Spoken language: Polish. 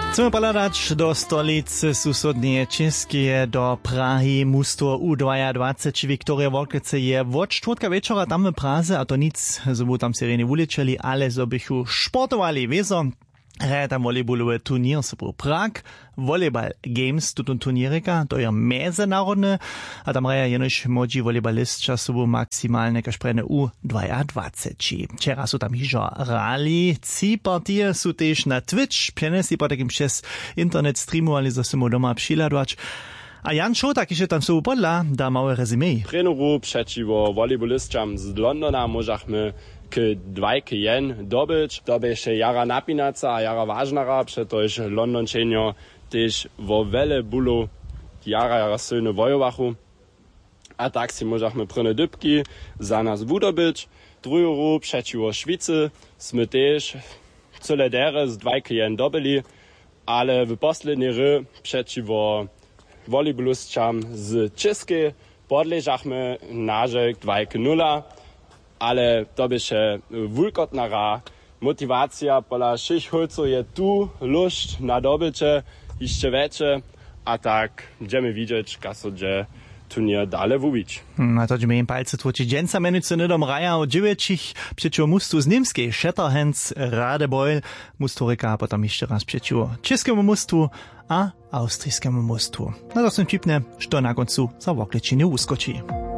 Chcemy poladać do stolicy susodneje Českeje, do Prahy. Mustwo U22 Viktoria Wolkice je od czwartka wieczora tam w Praze, a to nic, zobu tam sirene uličeli, ale zobychu športovali. Wieso? Tam volejbolowy turnier sobu Prag, Volleyball Games, tutun turnierika, to je mezinárodne, a tam raja jenož modzi volejbalistča sobu maksimalne kašprene U22. Včera su tam hižo rali, ci partije su tež na Twitch, pjene si pa takim přes internet streamovali, za se mu doma přiladovať. A Jan Šotak ještě tam sobu podla, da małe rezime. Treneru przeciwo volejbalistčam z Londona możachmy k 2-1 dobyć. To będzie jara napinaca a jara ważnara, przetoż Londončenio też wo wele bulu jara silne wojowachu. A tak si możachmy prene dybki za nas wudobyć. Drugiego przeciwo Szwicy sme też cyle dere z 2-1 dobyli, ale w posledniej ry przeciwo volejbalistčam z Českej podležachmy nažek 2-0, ale to będzie wulkotna ra. Motivacja pola všich holcov je tu, lust na dobycie, jeszcze więcej, a tak będziemy widzieć, kaso gdzie turnier dalej wubić. A to będziemy im palce tłoczyć. Dżęca menujcie nydom raja o 9, przeciwko mustu z niemskiej Shatterhands Radebeul, mustoryka, a potem jeszcze raz przeciwko czeskemu mustu a austrijskemu mustu. No to są cipne, że na końcu za Wokličiny uskoczy.